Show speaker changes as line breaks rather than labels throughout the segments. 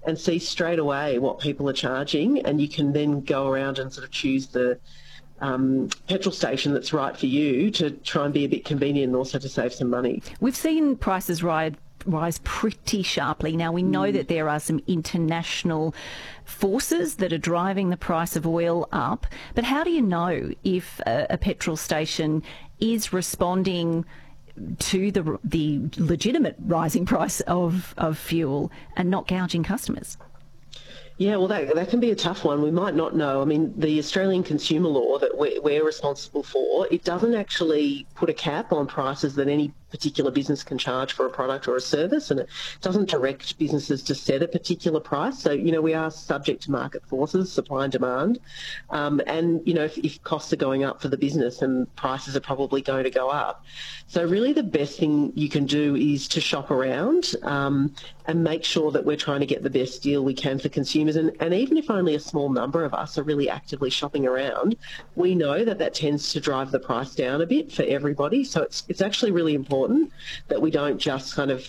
and see straight away what people are charging, and you can then go around and sort of choose the petrol station that's right for you to try and be a bit convenient and also to save some money.
We've seen prices rise pretty sharply. Now, we know that there are some international forces that are driving the price of oil up, but how do you know if a petrol station is responding to the legitimate rising price of fuel and not gouging customers?
Yeah, well, that can be a tough one. We might not know. I mean, the Australian consumer law that we're responsible for, it doesn't actually put a cap on prices that any particular business can charge for a product or a service, and it doesn't direct businesses to set a particular price. So, we are subject to market forces, supply and demand. And, if costs are going up for the business, and prices are probably going to go up. So really the best thing you can do is to shop around and make sure that we're trying to get the best deal we can for consumers. And even if only a small number of us are really actively shopping around, we know that tends to drive the price down a bit for everybody. So it's actually really important that we don't just kind of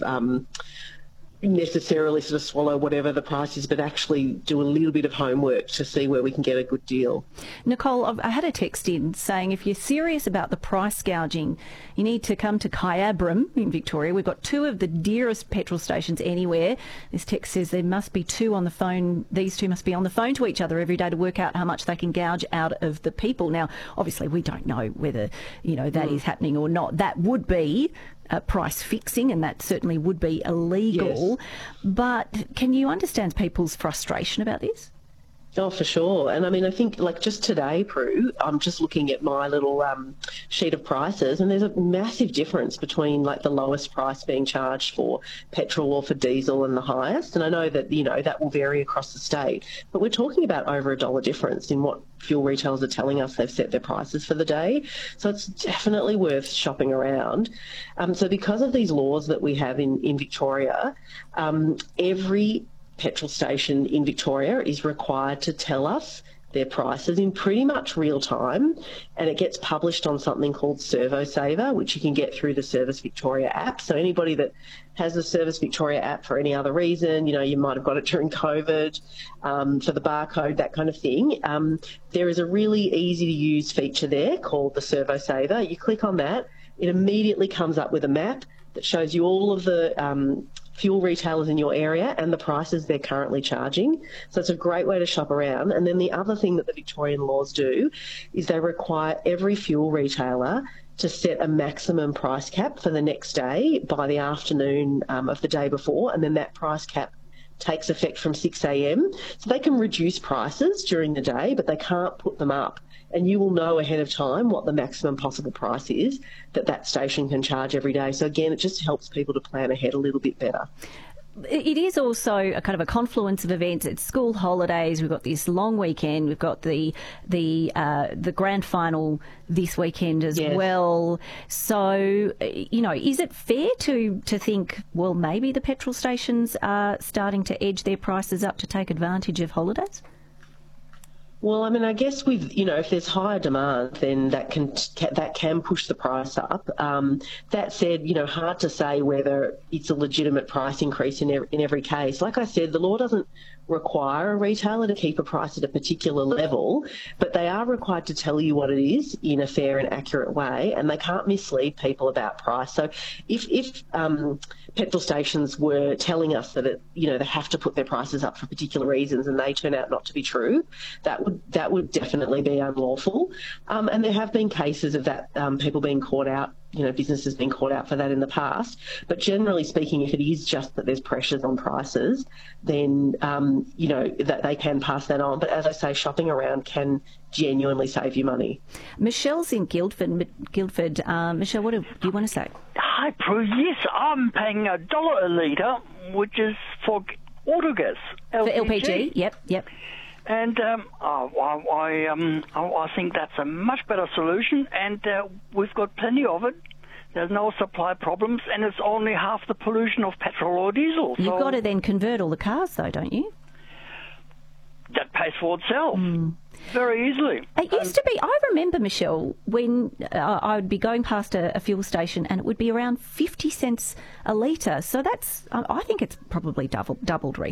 necessarily sort of swallow whatever the price is, but actually do a little bit of homework to see where we can get a good deal.
Nicole, I had a text in saying if you're serious about the price gouging, you need to come to Kyabram in Victoria. We've got two of the dearest petrol stations anywhere. This text says there must be two on the phone. These two must be on the phone to each other every day to work out how much they can gouge out of the people. Now, obviously, we don't know whether, that is happening or not. That would be price fixing, and that certainly would be illegal.
Yes.
But can you understand people's frustration about this?
Oh, for sure. And I mean, I think like just today, Prue, I'm just looking at my little sheet of prices, and there's a massive difference between like the lowest price being charged for petrol or for diesel and the highest. And I know that, that will vary across the state, but we're talking about over $1 difference in what fuel retailers are telling us they've set their prices for the day. So it's definitely worth shopping around. So because of these laws that we have in Victoria, every petrol station in Victoria is required to tell us their prices in pretty much real time, and it gets published on something called ServoSaver, which you can get through the Service Victoria app. So anybody that has the Service Victoria app for any other reason, you might have got it during COVID, for the barcode, that kind of thing, there is a really easy to use feature there called the ServoSaver. You click on that, it immediately comes up with a map that shows you all of the fuel retailers in your area and the prices they're currently charging. So it's a great way to shop around. And then the other thing that the Victorian laws do is they require every fuel retailer to set a maximum price cap for the next day by the afternoon of the day before, and then that price cap takes effect from 6 a.m. So they can reduce prices during the day, but they can't put them up. And you will know ahead of time what the maximum possible price is that station can charge every day. So again, it just helps people to plan ahead a little bit better.
It is also a kind of a confluence of events. It's school holidays. We've got this long weekend. We've got the grand final this weekend as well. So, is it fair to think, well, maybe the petrol stations are starting to edge their prices up to take advantage of holidays?
Well, I mean, I guess if there's higher demand, then that can push the price up. That said, hard to say whether it's a legitimate price increase in every case. Like I said, the law doesn't require a retailer to keep a price at a particular level, but they are required to tell you what it is in a fair and accurate way, and they can't mislead people about price. So if petrol stations were telling us that they have to put their prices up for particular reasons and they turn out not to be true, that would definitely be unlawful. And there have been cases of that, people being caught out, businesses being caught out for that in the past. But generally speaking, if it is just that there's pressures on prices, then, that they can pass that on. But as I say, shopping around can genuinely save you money.
Michelle's in Guildford. Michelle, what do you want to say?
Hi, Prue. Yes, I'm paying $1 a litre, which is for autogas. LPG.
For LPG, yep.
And I think that's a much better solution, and we've got plenty of it. There's no supply problems, and it's only half the pollution of petrol or diesel.
You've got to then convert all the cars, though, don't you?
That pays for itself very easily.
It used to be, I remember, Michelle, when I would be going past a fuel station and it would be around 50 cents a litre. So I think it's probably doubled recently.